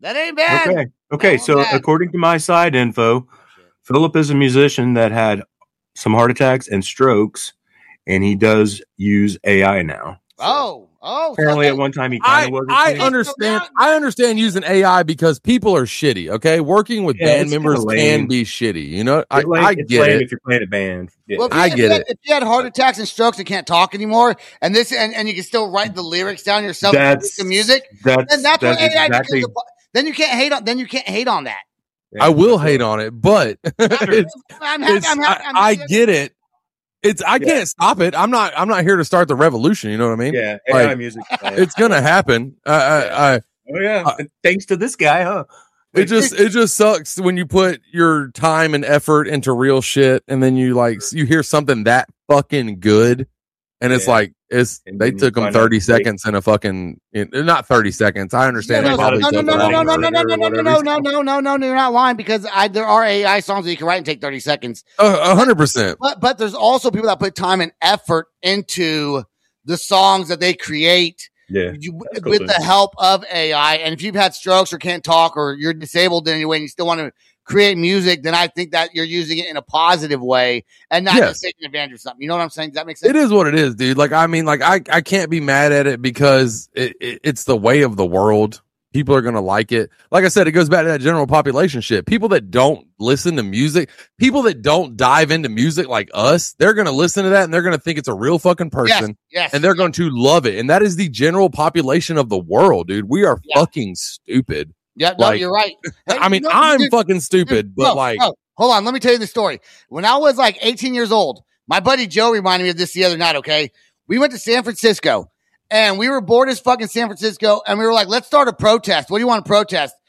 That ain't bad. Okay. So according to my side info, Philip is a musician that had some heart attacks and strokes, and he does use AI now. Apparently, at one time he kind of was. I understand using AI because people are shitty. Okay, working with band members can be shitty. You know, I get it. If you're playing a band, well, I get it. If you had heart attacks and strokes and can't talk anymore, and you can still write the lyrics down yourself, the music, then that's what AI becomes. Then you can't hate on. Then you can't hate on that. I will hate on it, but I get it. I can't stop it. I'm not here to start the revolution. You know what I mean? Yeah, AI music. It's gonna happen. Thanks to this guy, huh? It just sucks when you put your time and effort into real shit, and then you hear something that fucking good, and it's they took them 30 seconds in a fucking not 30 seconds. I understand. No, you're not lying because there are AI songs that you can write and take 30 seconds. 100%. But there's also people that put time and effort into the songs that they create. Yeah, with the help of AI. And if you've had strokes or can't talk or you're disabled in any way and you still want to create music, then I think that you're using it in a positive way and not just taking advantage of something. You know what I'm saying? Does that make sense? It is what it is, dude. I can't be mad at it because it's the way of the world. People are going to like it. Like I said, it goes back to that general population shit. People that don't listen to music, people that don't dive into music like us, they're going to listen to that and they're going to think it's a real fucking person. Yes. And they're going to love it. And that is the general population of the world, dude. We are fucking stupid. Yeah, no, you're right. Hey, I'm fucking stupid, but hold on. Let me tell you the story. When I was 18 years old, my buddy Joe reminded me of this the other night. Okay. We went to San Francisco and we were bored as fucking San Francisco. And we were like, let's start a protest. What do you want to protest?